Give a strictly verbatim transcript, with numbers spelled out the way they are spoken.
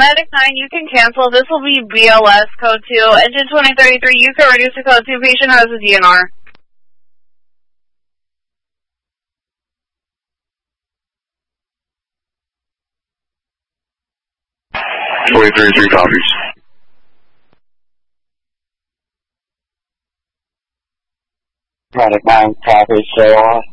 Medic nine, you can cancel. This will be B L S code two. Engine twenty thirty-three, you can reduce to code two. Patient has a D N R. twenty thirty-three copies. Medic nine copies, so uh,